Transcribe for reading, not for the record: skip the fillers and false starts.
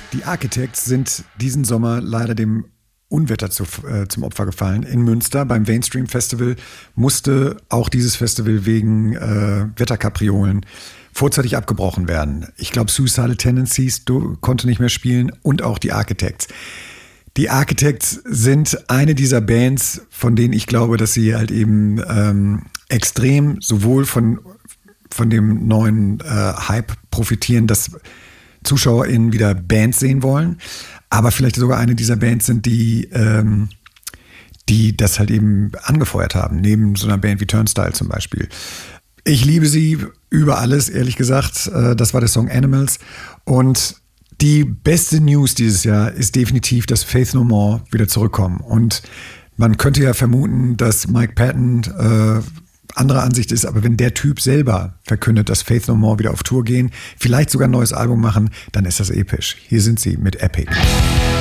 Die Architects sind diesen Sommer leider dem Unwetter zum Opfer gefallen. In Münster beim Mainstream Festival musste auch dieses Festival wegen Wetterkapriolen vorzeitig abgebrochen werden. Ich glaube, Suicidal Tendencies konnte nicht mehr spielen und auch die Architects. Die Architects sind eine dieser Bands, von denen ich glaube, dass sie halt eben extrem sowohl von dem neuen Hype profitieren, dass ZuschauerInnen wieder Bands sehen wollen, aber vielleicht sogar eine dieser Bands sind, die das halt eben angefeuert haben, neben so einer Band wie Turnstile zum Beispiel. Ich liebe sie über alles, ehrlich gesagt. Das war der Song Animals. Und die beste News dieses Jahr ist definitiv, dass Faith No More wieder zurückkommen. Und man könnte ja vermuten, dass Mike Patton anderer Ansicht ist, aber wenn der Typ selber verkündet, dass Faith No More wieder auf Tour gehen, vielleicht sogar ein neues Album machen, dann ist das episch. Hier sind sie mit Epic.